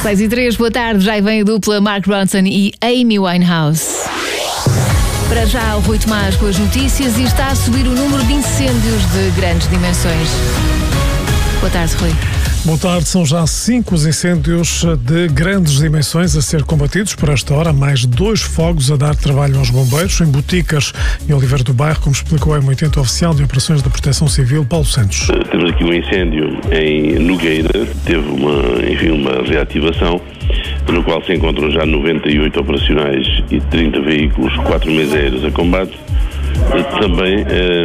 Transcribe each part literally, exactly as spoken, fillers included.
seis e três, boa tarde, já vem a dupla Mark Ronson e Amy Winehouse. Para já o Rui Tomás com as notícias e está a subir o número de incêndios de grandes dimensões. Boa tarde, Rui. Boa tarde, são já cinco os incêndios de grandes dimensões a ser combatidos por esta hora, mais dois fogos a dar trabalho aos bombeiros, em Boticas e Oliveira do Bairro, como explicou a oitenta oficial de Operações da Proteção Civil, Paulo Santos. Temos aqui um incêndio em Nogueira, teve uma, enfim, uma reativação, no qual se encontram já noventa e oito operacionais e trinta veículos, quatro meses aéreos a combate. Também,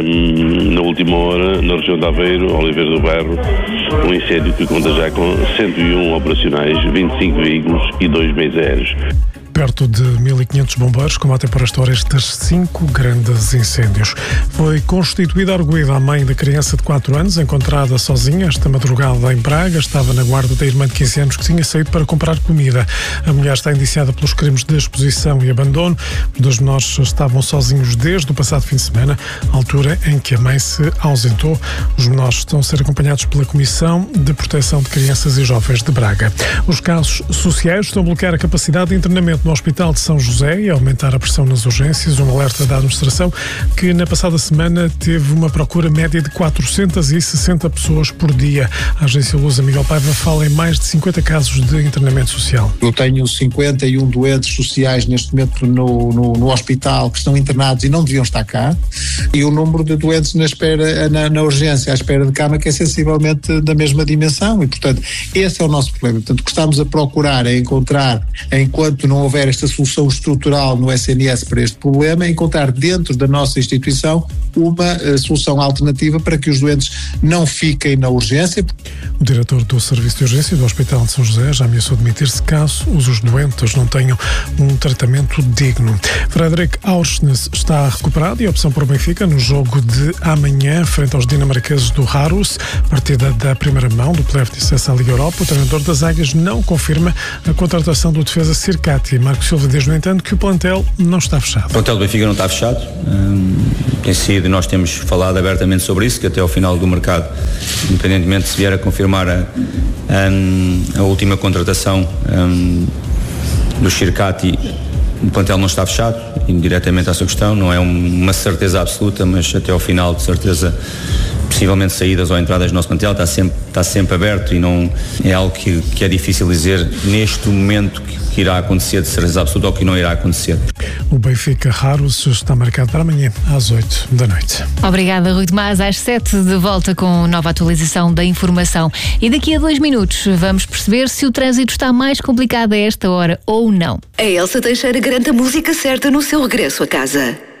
na última hora, na região de Aveiro, Oliveira do Bairro, um incêndio que conta já com cento e um operacionais, vinte e cinco veículos e dois meios aéreos. Perto de mil e quinhentos bombeiros combatem por esta hora estes cinco grandes incêndios. Foi constituída arguida a mãe da criança de quatro anos, encontrada sozinha esta madrugada em Braga. Estava na guarda da irmã de quinze anos que tinha saído para comprar comida. A mulher está indiciada pelos crimes de exposição e abandono. Os dois menores estavam sozinhos desde o passado fim de semana, altura em que a mãe se ausentou. Os menores estão a ser acompanhados pela Comissão de Proteção de Crianças e Jovens de Braga. Os casos sociais estão a bloquear a capacidade de internamento no Hospital de São José e aumentar a pressão nas urgências. Um alerta da administração que na passada semana teve uma procura média de quatrocentas e sessenta pessoas por dia. A agência Lusa Miguel Paiva fala em mais de cinquenta casos de internamento social. Eu tenho cinquenta e um doentes sociais neste momento no, no, no hospital que estão internados e não deviam estar cá, e o número de doentes na espera, na, na urgência, à espera de cama, que é sensivelmente da mesma dimensão, e portanto esse é o nosso problema. Portanto, o que estamos a procurar é encontrar, enquanto não houver esta solução estrutural no S N S para este problema, é encontrar dentro da nossa instituição uma uh, solução alternativa para que os doentes não fiquem na urgência. O diretor do Serviço de Urgência do Hospital de São José já ameaçou demitir-se caso os doentes não tenham um tratamento digno. Frederic Aursnes está recuperado e a opção por Benfica no jogo de amanhã frente aos dinamarqueses do Harus, partida da primeira mão do play-off de acesso à Liga Europa. O treinador das Águias não confirma a contratação do defesa Circati. Marcos Silva diz, no entanto, que o plantel não está fechado. O plantel do Benfica não está fechado. Hum, tem sido, nós temos falado abertamente sobre isso, que até ao final do mercado, independentemente se vier a confirmar a, a, a última contratação um, do Circati, o plantel não está fechado. Indiretamente a essa questão, não é uma certeza absoluta, mas até ao final, de certeza, possivelmente saídas ou entradas do nosso plantel está sempre, está sempre aberto, e não é algo que, que é difícil dizer neste momento que, que irá acontecer de certeza absoluta ou que não irá acontecer. O Benfica Harus está marcado para amanhã às oito da noite. Obrigada, Rui Tomás. Às sete de volta com nova atualização da informação. E daqui a dois minutos vamos perceber se o trânsito está mais complicado a esta hora ou não. A Elsa Teixeira garante a música certa no seu regresso a casa.